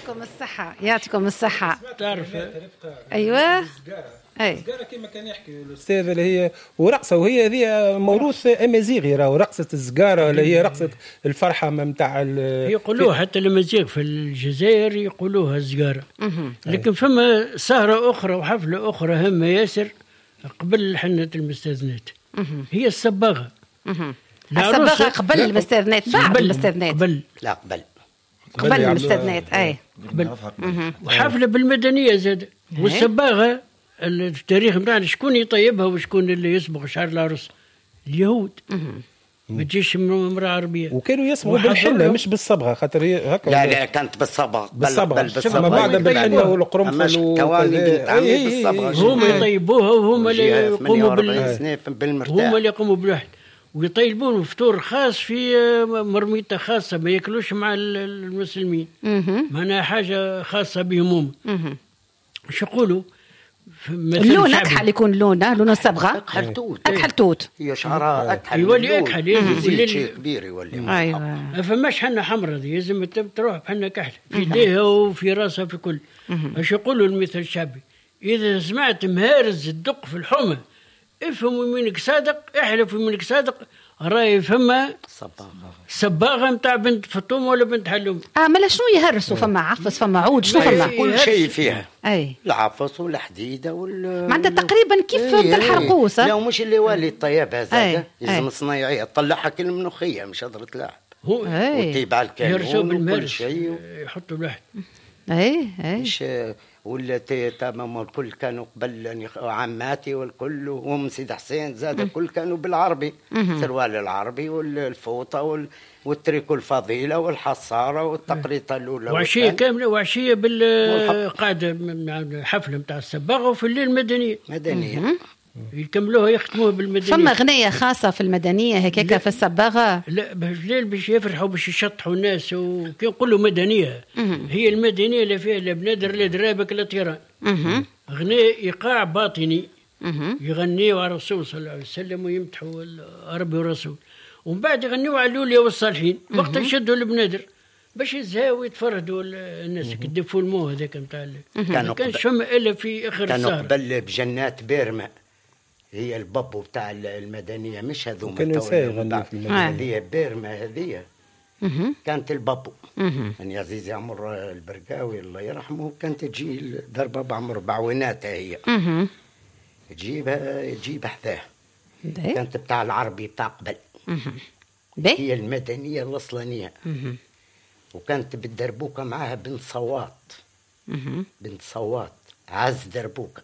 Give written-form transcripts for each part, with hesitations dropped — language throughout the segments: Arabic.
يعطيكم الصحة يعطيكم الصحة. تعرف أيوة أي سجارة كما كان يحكي الأستاذ اللي هي ورقصة، وهي هذه موروث أمازيغي، راهو رقصة السجارة اللي هي رقصة الفرحة ممتع. يقولوها حتى الأمازيغ في الجزائر يقولوها السجارة. لكن فما سهرة أخرى وحفلة أخرى هامة ياسر قبل حنة المستاذنات، هي الصباغة. الصباغة قبل المستاذنات بعد المستاذنات؟ قبل المستثنات. اي وحفله بالمدنيه زاد. والصباغه التاريخ نتاعنا شكون يطيبها وشكون اللي يصبغ شعر العروس؟ اليهود. ما تجيش امراه عربيه. وكانوا يصبغوا بالحنه مش بالصبغه، خاطر هكا. لا كانت بالصبغه. بالصبغه بعد بالحنه والقرنفل بالصبغه. هما يطيبوها وهما اللي يقوموا هما اللي يقوموا بالواحد ويطيبون فطور خاص في مرميته خاصه، ما ياكلوش مع المسلمين. معناها حاجه خاصه بهم هم. وش يقولوا؟ اللون اكحل يكون لون الصبغه اكحل توت هي شعرها اكحل يولي اكحل يزيد شيء كبير يولي. ايوه فماش حنا حمرا دي لازم تروح بحنا كحل في يديها وفي راسها في كل. اش يقولوا المثل الشعبي؟ اذا سمعت مهارز الدق في الحمى افهم منك صادق، احلف منك صادق، راي فما صباغه نتاع بنت فطوم ولا بنت حلوم. مالا شنو يهرسوا؟ فما عفص فما عود شنو فما كل شيء فيها. اي العفص والحديده معناتها تقريبا كيف الحرقوس. لا مش اللي والي الطياب هذا لازم صنايعيه تطلعها كالمنوخيه مش هضره لاعب وتيب على الكانون وكل شيء يحطوا الواحد. اي مش ولا تمام الكل كانوا قبل عماتي والكل وهم سيد حسين زاد الكل كانوا بالعربي، سروال العربي والفوطه والتريكو الفضيله والحصاره والتقريطه الاولى وعشيه كامله وعشيه بالقاعده حفله نتاع الصباغه وفي الليل مدنيه يكملوها يختموها بالمدنيه. فما اغنيه خاصه في المدنيه هكاك في الصباغه؟ لا بالليل باش يفرحوا باش يشطحوا الناس وكي نقولوا مدنيه. هي المدنيه لا فيها لا بنادر لا درابك لا طيران. اغنيه ايقاع باطني يغنيوا على الرسول صلى الله عليه وسلم ويمدحوا ربي والرسول، ومن بعد يغنيوا على الاولياء والصالحين. وقت يشدوا البنادر باش يزهاو يتفرجوا الناس كدفوا المو هذاك نتاع ما كانش فما الا في اخر السهره. كانوا قبل بجنات بيرما هي البابو بتاع المدنيه مش هذوما هذه بيرما هذه كانت البابو يعني عزيزي عمر البرقاوي الله يرحمه كانت تجي ضربه بعمر بعويناتها هي تجيبها حذاه كانت بتاع العربي بتاع قبل هي المدنيه الاصلانيه وكانت بالدربوكه معاها بنت صوات عز دربوكه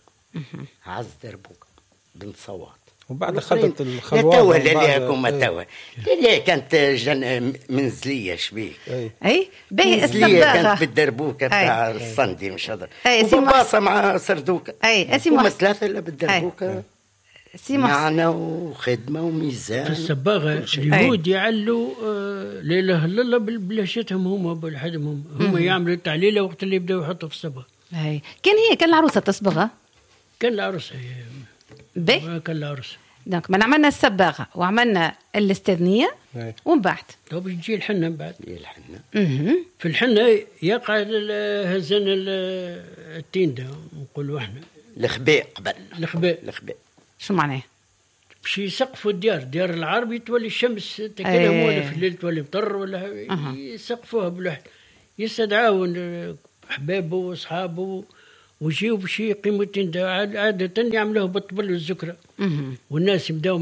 بنت صوات وبعد خلطت الخلوات توا ليكم توا لا كانت منزليه شبيك اي باهي الصباغه كانت بالدربوكه بتاع الصندي مش هذا وباصه مع سردوكه هما ثلاثه اللي بالدربوكه معنى وخدمه وميزان. في الصباغه اليهود يعلوا لا اله الا الله بلهجتهم هما بالحدهم هما يعملوا التعليله وقت اللي يبداو يحطوا في الصباغه. كان العروسه تصبغها؟ كان العروسه كان العروسه. دونك ما عملنا الصباغه وعملنا الاستثنيه ومن بعد تو باش تجي الحنه من بعد. في الحنه يقع هزن التين ده نقولوا احنا الخباء قبل الخباء شو معناه؟ باش يسقفوا ديار العربي تولي الشمس تكلم ولا في الليل تولي مطر ولا يسقفوها بالواحد يستدعوا احبابه واصحابه ويجيو باش يقيموا التين عاده يعملوه بالطبل والزكره والناس يبداو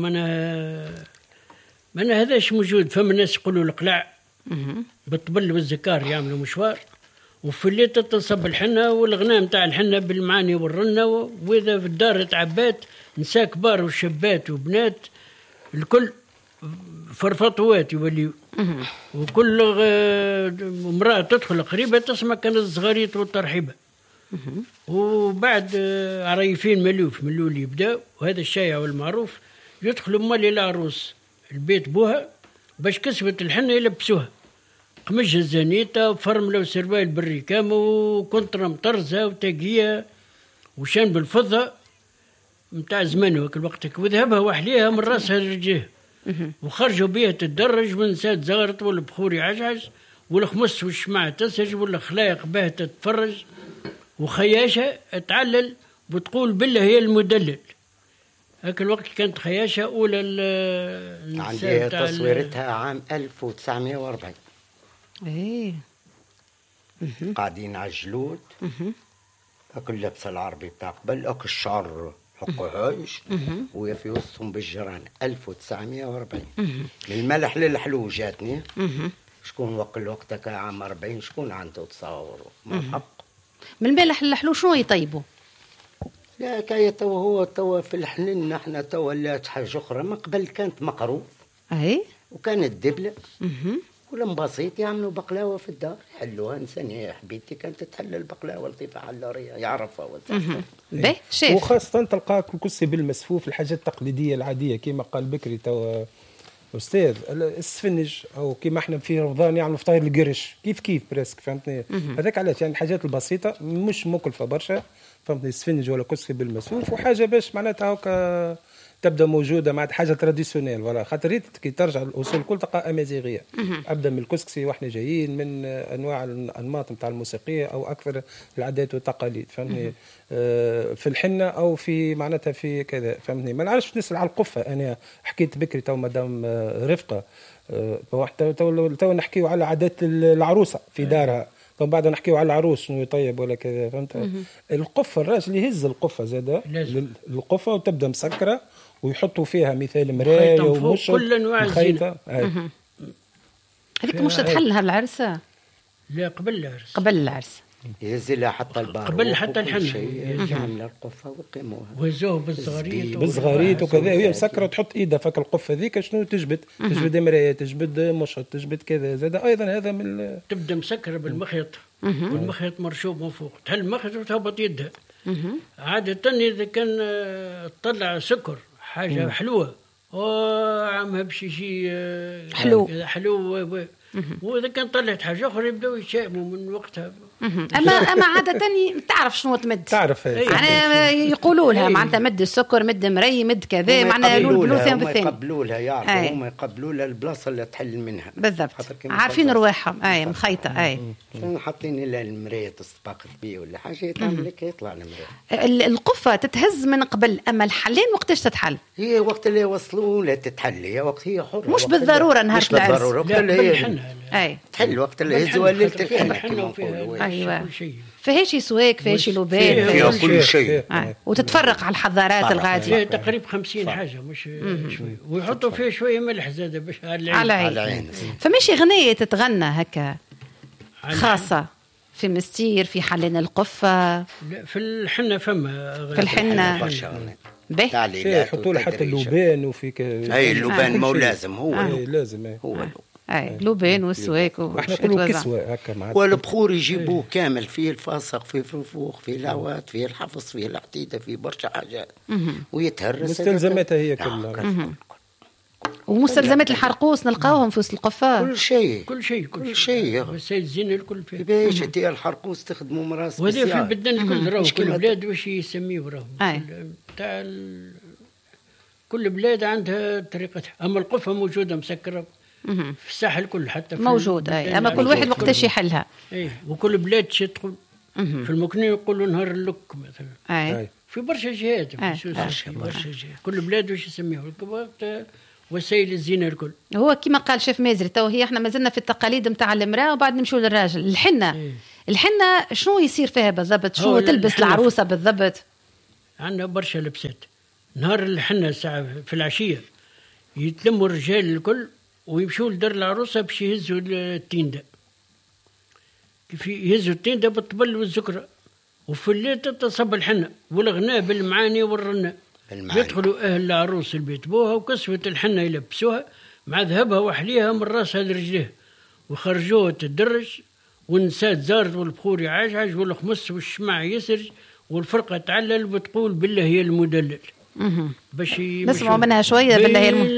من هذاش موجود. فما الناس يقولوا القلاع بالطبل والزكار يعملوا مشوار وفي الليل تتصب الحنه والغناء نتاع الحنه بالمعاني والرنه واذا في الدار تعبات نساء كبار وشابات وبنات الكل فرفطوات يوليو وكل امراه تدخل قريبه تسمع كان الزغاريط والترحيبه وبعد عريفين ملوف من الاول يبدا وهذا الشائع والمعروف يدخلوا مال العروس البيت بوها باش كسبت الحنه يلبسوها قمجة الزنيته وفرمله وسربال بالركام وكنترة مطرزه وتاقيه وشان بالفضه متاع زمان وقت الوقت وذهبها وحليها من راسها لرجليها وخرجوا بها تدرج من ساد زغرت والبخور يعجعج والخمس والشمع تسج والخلايق باه تتفرج وخياشة تعلل وتقول بالله هي المدلل. هاك الوقت كانت خياشة أولى عندي تصويرتها عام 1940. ايه قاعدين على الجلود، هاك اللبس العربي بتاع قبل، هاك الشعر حقه هايش ويا في وسطهم بالجيران. 1940 من الملح للحلو جاتني. شكون وقتها عام 40 شكون عنده تصور ما حق. من الملح للحلو شنو يطيبوا؟ لا كاي توا في الحنين نحن توا ولات حاجه اخرى. من قبل كانت مقروف اي وكانت دبله والمبسيط يعملوا بقلاوه في الدار يحلوها. انسان يا حبيبتي كانت تحل البقلاوه لطيفه حلاريه يعرفها باهي شيف. وخاصه تلقاك الكسي بالمسفوف، الحاجات التقليديه العاديه كما قال بكري توا استاذ السفنج، او كما احنا في رمضان يعملوا فطاير القرش كيف بريسك، فهمتني؟ هذاك علاش يعني الحاجات البسيطه مش مكلفه برشا، فهمتني؟ السفنج ولا كسكي بالمسفوف وحاجه باش معناتها هكا تبدا موجوده مع حاجه تراديسيونيل. ولا خاطر كي ترجع الاصول كل تلقى امازيغيه. ابدا من الكسكسي واحنا جايين من انواع الانماط نتاع الموسيقيه او اكثر العادات والتقاليد، فهمتني؟ في الحنه او في معناتها في كذا، فهمتني؟ ما نعرفش نسال على القفه. انا حكيت بكري تو مدام رفقه تو نحكيو على عادات العروسه في دارها، طب بعد نحكيو على العروس شنو يطيب ولا كذا، فهمت؟ القفه الراجل يهز القفه زاده القفه وتبدا مسكره ويحطوا فيها مثال مرايه ومش كل انواع الزينه. هذيك مش تحل نهار العرس؟ لا قبل العرس. قبل العرس يهزلها حتى البار قبل حتى الحنه يعمل القفه ويقيموها ويهزوه بالصغاريت وكذا وهي مسكره تحط ايدها فك القفه ذيك شنو تجبد مرايه تجبد مشط تجبد كذا زاد ايضا هذا من تبدا مسكره بالمخيط والمخيط مرشوب من فوق تحل المخيط وتهبط يدها. عاده اذا كان تطلع سكر حاجه حلوه عمها بشي حلو واذا كان طلعت حاجه اخرى يبداو يتشائموا من وقتها. اما عاده تعرف شنو تمد، تعرف يعني يقولوا لها معناتها مد السكر مد مري مد كذا، معناها البلوث بالثاني يقبلوا لها يعرفوا هما يقبلوا لها البلاصه اللي تحل منها بالضبط، عارفين رواحهم مخيطه حاطين لها المرايه تسبقت بيه ولا حاجه تعمل لك يطلع المرايه. القفه تتهز من قبل، اما الحلين وقتاش تتحل؟ هي وقت اللي وصلوا لا تتحل، هي وقت هي حره مش بالضروره نهار العرس. وقت اللي تحل وقت اللي يهزوا ليله الحنه. ايوه فيها شي سواك فيها شي لبان فيها كل شيء وتتفرق على الحضارات الغاديه. تقريبا 50 حاجه مش شويه ويحطوا فيه شويه ملح زاده باش على العين. فماشي غنيه تتغنى هكا خاصه في مستير في حلين القفه؟ لا في الحنه فما في الحنه باهي يحطوا له حتى اللبان وفي اي اللبان مو لازم هو لازم هو لبان والسواك احنا نقولوا كسوه هكا مع والبخور يجيبوه كامل، فيه الفاسق فيه الفوخ فيه العواد فيه الحفص فيه العتيده فيه برشا حاجات ويتهرس. مستلزماتها هي كلها ومستلزمات الحرقوس نلقاوهم في وسط القفاه. كل شيء وسائل الزينه الكل فيه. باش تي الحرقوس تخدموا مراس وهذا في البلدان الكل راهو كل بلاد واش يسميوه راهو تاع كل بلاد عندها طريقتها. اما القفه موجوده مسكره في الساحل كل حتى في موجود اما كل واحد وقتاش يحلها. وكل بلاد تقول في المكنين يقولوا نهار اللك مثلا. في برشا جهات برشا جهات كل بلاد واش يسميوه وسائل الزينه الكل. هو كما قال شيف مازري تو هي احنا مازلنا في التقاليد نتاع المراه وبعد نمشيو للراجل. الحنه شنو يصير فيها بالضبط؟ شنو تلبس العروسه بالضبط؟ عندنا برشا لبسات. نهار الحنه الساعه في العشيه يتلموا الرجال الكل ويمشوا لدار العروسه باش يهزوا التينده. كيف يهزوا التينده بالطبل والزكره وفي الليل تتصب الحنه والغناء بالمعاني والرنه. يدخلوا اهل العروس البيت بوها وكسوه الحنه يلبسوها مع ذهبها وحليها من راسها لرجليها وخرجوها تدرج والنساء زارت والبخور يعجعج والخمس والشمع يسرج والفرقه تعلل وتقول بالله هي المدلل. باش نسمعوا منها شويه بالله هي